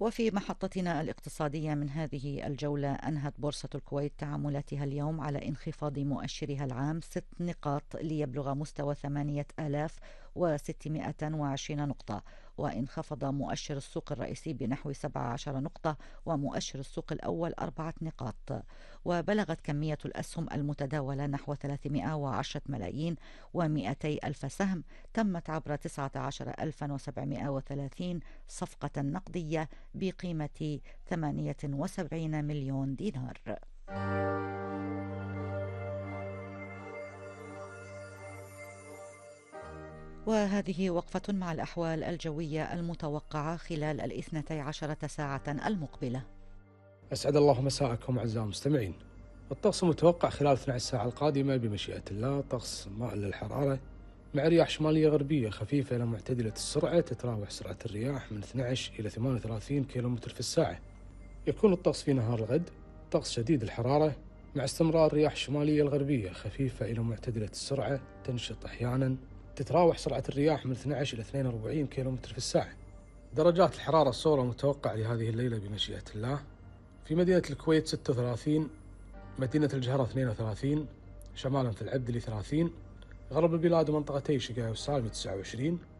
وفي محطتنا الاقتصادية من هذه الجولة، أنهت بورصة الكويت تعاملاتها اليوم على انخفاض مؤشرها العام 6 نقاط ليبلغ مستوى 8620 نقطة، وانخفض مؤشر السوق الرئيسي بنحو 17 نقطة، ومؤشر السوق الأول 4 نقاط. وبلغت كمية الأسهم المتداولة نحو 310 ملايين و200 ألف سهم، تمت عبر 19730 صفقة نقدية بقيمة 78 مليون دينار. وهذه وقفة مع الأحوال الجوية المتوقعة خلال 12 ساعة المقبلة. أسعد الله مساءكم أعزائي المستمعين. الطقس المتوقع خلال 12 ساعة القادمة بمشيئة الله طقس مائل للحرارة مع رياح شمالية غربية خفيفة إلى معتدلة السرعة، تتراوح سرعة الرياح من 12 إلى 38 كيلومتر في الساعة. يكون الطقس في نهار الغد طقس شديد الحرارة مع استمرار رياح شمالية الغربية خفيفة إلى معتدلة السرعة، تنشط أحيانا، تتراوح سرعة الرياح من 12 إلى 42 كيلومتر في الساعة. درجات الحرارة الصغرى المتوقع لهذه الليلة بمشيئة الله: في مدينة الكويت 36، مدينة الجهرة 32، شمالا في العبدلي 30، غرب البلاد ومنطقتي شقاية وسالمي 29،